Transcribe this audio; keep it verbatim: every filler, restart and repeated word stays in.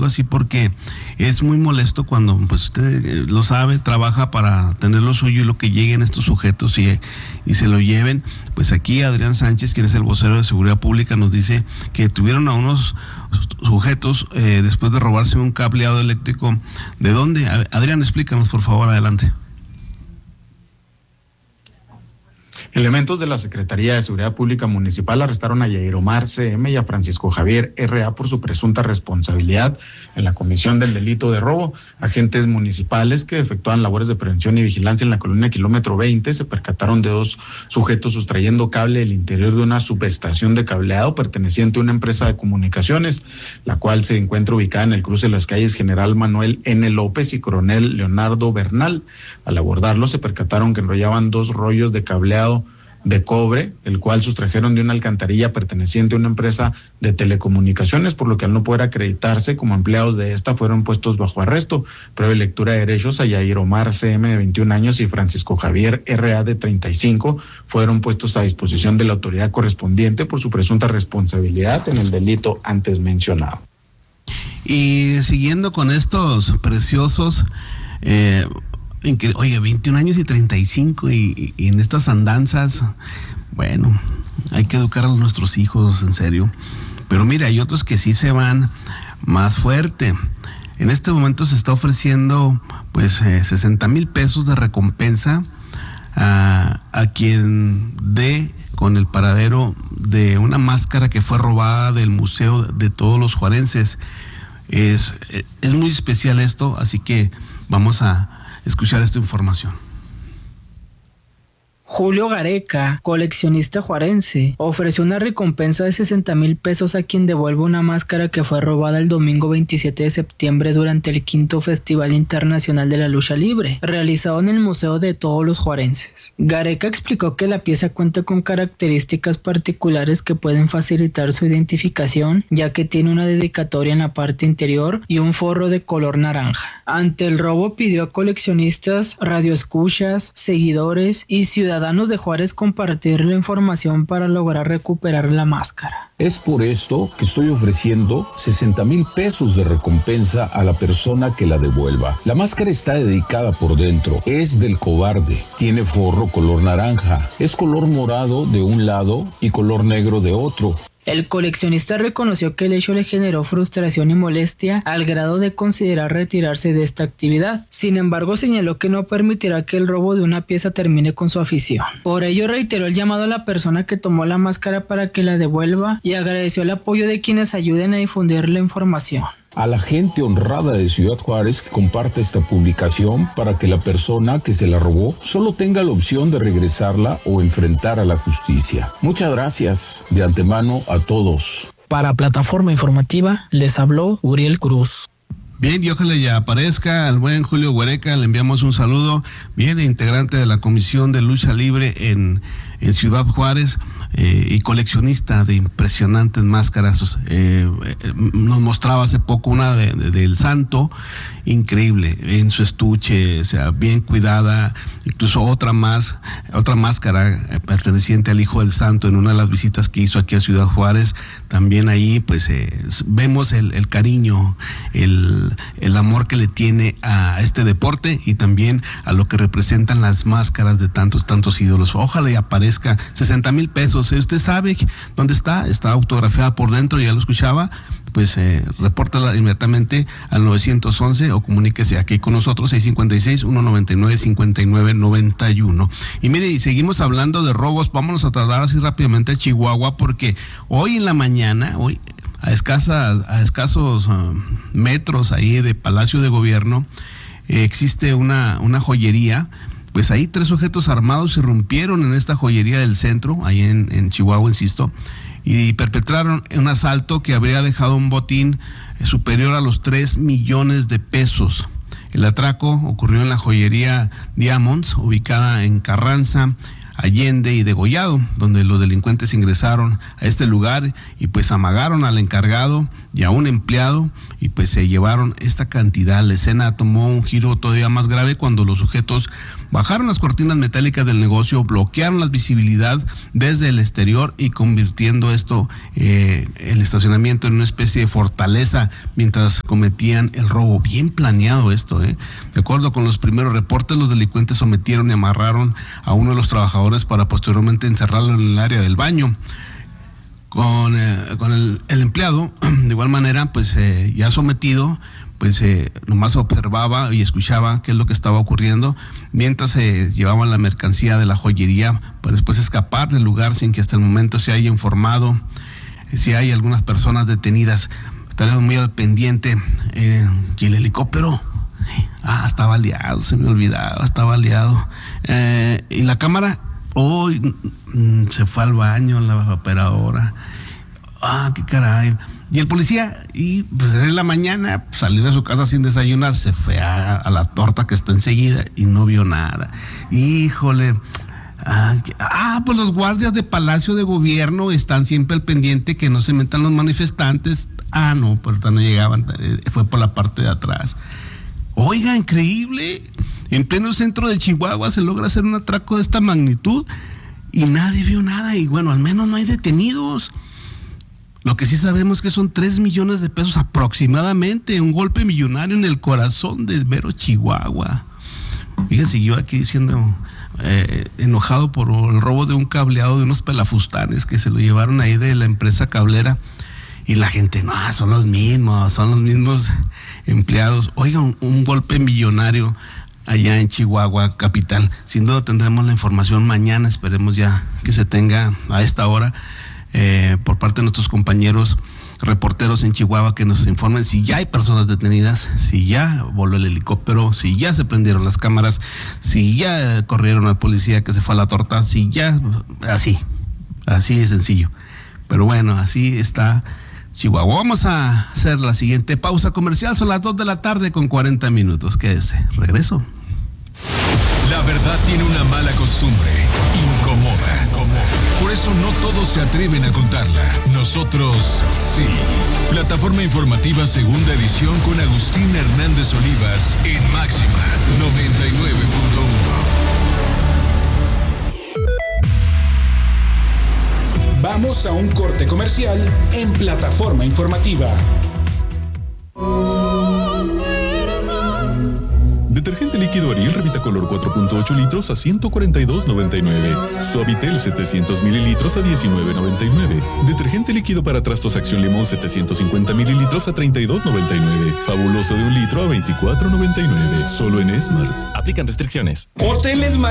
digo así porque es muy molesto cuando, pues usted lo sabe, trabaja para tener lo suyo y lo que lleguen estos sujetos y, y se lo lleven. Pues aquí Adrián Sánchez, quien es el vocero de Seguridad Pública, nos dice que tuvieron a unos sujetos eh, después de robarse un cableado eléctrico. ¿De dónde? Adrián, explícanos, por favor, adelante. Elementos de la Secretaría de Seguridad Pública Municipal arrestaron a Yair Omar C M y a Francisco Javier R A por su presunta responsabilidad en la comisión del delito de robo. Agentes municipales que efectuaban labores de prevención y vigilancia en la colonia Kilómetro veinte se percataron de dos sujetos sustrayendo cable del interior de una subestación de cableado perteneciente a una empresa de comunicaciones, la cual se encuentra ubicada en el cruce de las calles General Manuel N. López y Coronel Leonardo Bernal. Al abordarlo se percataron que enrollaban dos rollos de cableado de cobre, el cual sustrajeron de una alcantarilla perteneciente a una empresa de telecomunicaciones, por lo que al no poder acreditarse como empleados de esta fueron puestos bajo arresto. Previa lectura de derechos, a Yair Omar C M de veintiún años y Francisco Javier R A de treinta y cinco fueron puestos a disposición de la autoridad correspondiente por su presunta responsabilidad en el delito antes mencionado. Y siguiendo con estos preciosos eh, oye, veintiún años y treinta y cinco y, y en estas andanzas, bueno, hay que educar a nuestros hijos, en serio. Pero mira, hay otros que sí se van más fuerte. En este momento se está ofreciendo pues eh, sesenta mil pesos de recompensa a, a quien dé con el paradero de una máscara que fue robada del Museo de Todos los Juarenses. Es, es muy especial esto, así que vamos a escuchar esta información. Julio Gareca, coleccionista juarense, ofreció una recompensa de sesenta mil pesos a quien devuelva una máscara que fue robada el domingo veintisiete de septiembre durante el quinto Festival Internacional de la Lucha Libre, realizado en el Museo de Todos los Juarenses. Gareca explicó que la pieza cuenta con características particulares que pueden facilitar su identificación, ya que tiene una dedicatoria en la parte interior y un forro de color naranja. Ante el robo pidió a coleccionistas, radioescuchas, seguidores y ciudadanos ciudadanos de Juárez compartir la información para lograr recuperar la máscara. Es por esto que estoy ofreciendo sesenta mil pesos de recompensa a la persona que la devuelva. La máscara está dedicada por dentro, es del cobarde, tiene forro color naranja, es color morado de un lado y color negro de otro. El coleccionista reconoció que el hecho le generó frustración y molestia al grado de considerar retirarse de esta actividad. Sin embargo, señaló que no permitirá que el robo de una pieza termine con su afición. Por ello, reiteró el llamado a la persona que tomó la máscara para que la devuelva y agradeció el apoyo de quienes ayuden a difundir la información. A la gente honrada de Ciudad Juárez que comparte esta publicación para que la persona que se la robó solo tenga la opción de regresarla o enfrentar a la justicia. Muchas gracias de antemano a todos. Para Plataforma Informativa les habló Uriel Cruz. Bien, y ojalá ya aparezca al buen Julio Gareca, le enviamos un saludo. Bien, integrante de la Comisión de Lucha Libre en, en Ciudad Juárez eh, y coleccionista de impresionantes máscaras. Eh, nos mostraba hace poco una de, de, del Santo, increíble, en su estuche, o sea, bien cuidada, incluso otra más, otra máscara perteneciente al Hijo del Santo en una de las visitas que hizo aquí a Ciudad Juárez. También ahí pues eh, vemos el, el cariño, el, el amor que le tiene a este deporte y también a lo que representan las máscaras de tantos, tantos ídolos. Ojalá y aparezca. Sesenta mil pesos, ¿eh? Usted sabe dónde está, está autografiada por dentro, ya lo escuchaba. Pues eh, repórtala inmediatamente al nueve once o comuníquese aquí con nosotros, seis cinco seis, uno nueve nueve, cinco nueve nueve uno. Y mire, y seguimos hablando de robos, vámonos a trasladar así rápidamente a Chihuahua, porque hoy en la mañana, hoy a, escasas, a escasos uh, metros ahí de Palacio de Gobierno, eh, existe una, una joyería. Pues ahí tres sujetos armados irrumpieron en esta joyería del centro, ahí en, en Chihuahua, insisto, y perpetraron un asalto que habría dejado un botín superior a los tres millones de pesos. El atraco ocurrió en la joyería Diamonds, ubicada en Carranza, Allende y Degollado, donde los delincuentes ingresaron a este lugar y pues amagaron al encargado y a un empleado y pues se llevaron esta cantidad. La escena tomó un giro todavía más grave cuando los sujetos bajaron las cortinas metálicas del negocio, bloquearon la visibilidad desde el exterior y convirtiendo esto, eh, el estacionamiento, en una especie de fortaleza mientras cometían el robo. Bien planeado esto, ¿eh? De acuerdo con los primeros reportes, los delincuentes sometieron y amarraron a uno de los trabajadores para posteriormente encerrarlo en el área del baño. Con, eh, con el, el empleado, de igual manera, pues eh, ya sometido, pues eh, nomás observaba y escuchaba qué es lo que estaba ocurriendo mientras se eh, llevaban la mercancía de la joyería para después escapar del lugar sin que hasta el momento se haya informado eh, si hay algunas personas detenidas. Estaremos muy al pendiente. Eh, y el helicóptero, ah, estaba liado, se me olvidaba, estaba liado. Eh, y la cámara, hoy oh, se fue al baño la operadora. Ah, qué caray. Y el policía, y pues en la mañana salió de su casa sin desayunar, se fue a, a la torta que está enseguida y no vio nada. Híjole. Ah, ah, pues los guardias de Palacio de Gobierno están siempre al pendiente que no se metan los manifestantes. Ah, no, pues no llegaban, fue por la parte de atrás. Oiga, increíble. En pleno centro de Chihuahua se logra hacer un atraco de esta magnitud y nadie vio nada. Y bueno, al menos no hay detenidos. Lo que sí sabemos es que son tres millones de pesos aproximadamente, un golpe millonario en el corazón del mero Chihuahua. Fíjense, yo aquí diciendo, eh, enojado por el robo de un cableado de unos pelafustanes que se lo llevaron ahí de la empresa cablera, y la gente, no, son los mismos, son los mismos empleados. Oiga, un, un golpe millonario allá en Chihuahua capital. Sin duda tendremos la información mañana, esperemos ya que se tenga a esta hora. Eh, por parte de nuestros compañeros reporteros en Chihuahua que nos informen si ya hay personas detenidas, si ya voló el helicóptero, si ya se prendieron las cámaras, si ya corrieron al policía que se fue a la torta, si ya, así, así de sencillo. Pero bueno, así está Chihuahua. Vamos a hacer la siguiente pausa comercial, son las dos de la tarde con cuarenta minutos. Quédese, regreso. La verdad tiene una mala costumbre, incomoda, incomoda. Por eso no todos se atreven a contarla. Nosotros sí. Plataforma informativa segunda edición con Agustín Hernández Olivas en Máxima noventa y nueve punto uno. Vamos a un corte comercial en Plataforma informativa. Detergente líquido Ariel Revitacolor cuatro punto ocho litros a ciento cuarenta y dos noventa y nueve. Suavitel setecientos mililitros a diecinueve noventa y nueve. Detergente líquido para trastos Acción Limón setecientos cincuenta mililitros a treinta y dos noventa y nueve. Fabuloso de un litro a veinticuatro noventa y nueve. Solo en Smart. Aplican restricciones. Hoteles Mar